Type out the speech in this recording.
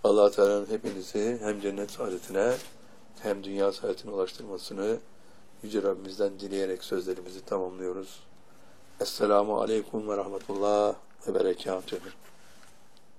Allah Teala'nın hepinizi hem cennet saadetine hem dünya saadetine ulaştırmasını Yüce Rabbimizden dileyerek sözlerimizi tamamlıyoruz. Esselamu Aleyküm ve Rahmetullah ve Berekatühü.